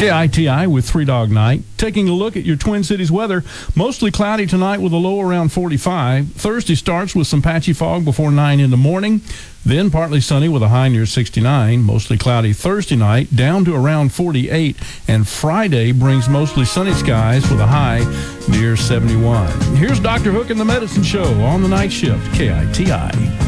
KITI with Three Dog Night. Taking a look at your Twin Cities weather, mostly cloudy tonight with a low around 45. Thursday starts with some patchy fog before 9 in the morning. Then partly sunny with a high near 69. Mostly cloudy Thursday night, down to around 48. And Friday brings mostly sunny skies with a high near 71. Here's Dr. Hook and the Medicine Show on the night shift, KITI.